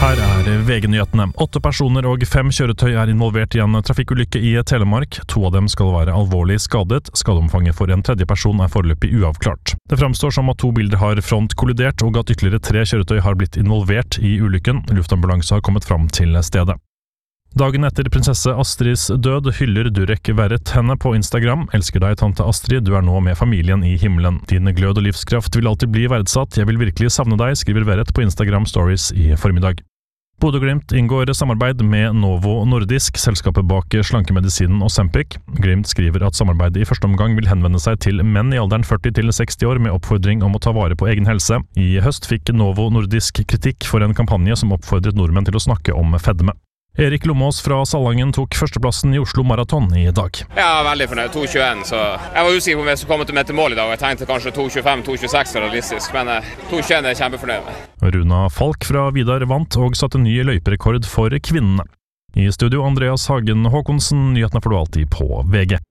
Her VG-nyhetene. 8 personer og 5 kjøretøy involvert i en trafikkulykke i Telemark. 2 av dem skal være alvorlig skadet. Skadeomfanget for en tredje person foreløpig uavklart. Det framstår som at 2 biler har frontkollidert, og at ytterligere 3 kjøretøy har blitt involvert i ulykken. Luftambulanse har kommet fram til stedet. Dagen etter prinsesse Astrids død hyller Durek Verrett henne på Instagram. Elsker deg, tante Astrid, du nå med familien i himmelen. Din glød og livskraft vil alltid bli verdsatt. Jeg vil virkelig savne deg, skriver Verrett på Instagram Stories i formiddag. Bodø/Glimt inngår samarbeid med Novo Nordisk, selskapet bak slankemedisinen Ozempic. Glimt skriver at samarbeidet i første omgang vil henvende seg til menn i alderen 40 til 60 år med oppfordring om å ta vare på egen helse. I høst fikk Novo Nordisk kritikk for en kampanje som oppfordret nordmenn til å snakke om fedme. Erik Lomås fra Salangen tok førsteplassen i Oslo Marathon i dag. Jeg veldig fornøyd, 2.21, så jeg var usikker på om jeg skulle komme til mål i dag. Jeg tenkte kanskje 2.25-2.26 var realistisk, men 2.21 kjempefornøyd med. Runa Falk fra Vidar vant og satte ny løyperekord for kvinnene. I studio Andreas Hagen Håkonsen, nyhetene får du alltid på VG.